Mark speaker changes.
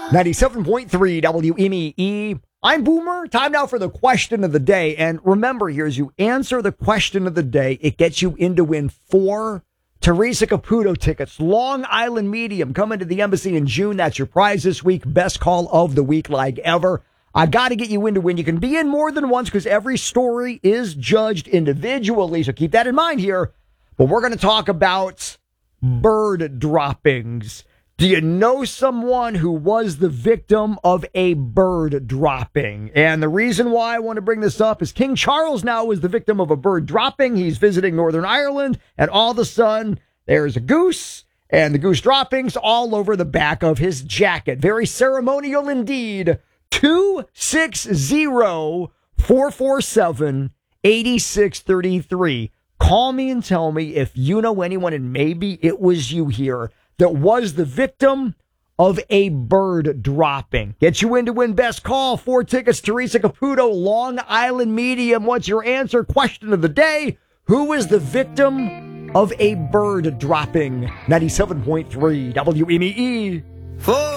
Speaker 1: 97.3 WMEE. I'm Boomer. Time now for the question of the day. And remember here, as you answer the question of the day, it gets you in to win 4 Teresa Caputo tickets. Long Island Medium coming to the Embassy in June. That's your prize this week. Best call of the week like ever. I got to get you in to win. You can be in more than once because every story is judged individually. So keep that in mind here. But we're going to talk about bird droppings. Do you know someone who was the victim of a bird dropping? And the reason why I want to bring this up is King Charles now was the victim of a bird dropping. He's visiting Northern Ireland, and all of a sudden, there's a goose, and the goose droppings all over the back of his jacket. Very ceremonial indeed. 260-447-8633. Call me and tell me if you know anyone, and maybe it was you here, that was the victim of a bird dropping. Get you in to win best call. 4 tickets, Teresa Caputo, Long Island Medium. What's your answer? Question of the day. Who is the victim of a bird dropping? 97.3 WMEE.
Speaker 2: 4